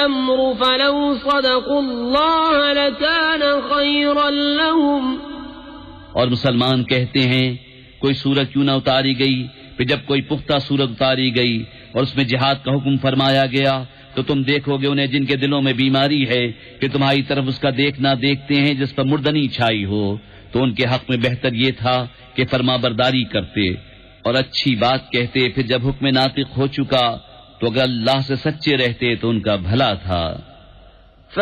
الأمر فلو صدقوا الله لكان خيرا لهم। और मुसलमान कहते हैं कोई सूरत क्यों न उतारी गई, फिर जब कोई पुख्ता सूरत उतारी गई और उसमें जिहाद का हुक्म फरमाया गया तो तुम देखोगे उन्हें जिनके दिलों में बीमारी है कि तुम्हारी तरफ उसका देखना देखते हैं जिस पर मुर्दनी छाई हो, तो उनके हक में बेहतर ये था कि फरमाबरदारी करते और अच्छी बात कहते। फिर जब हुक्म नातिक हो चुका तो अगर अल्लाह से सच्चे रहते तो उनका भला था।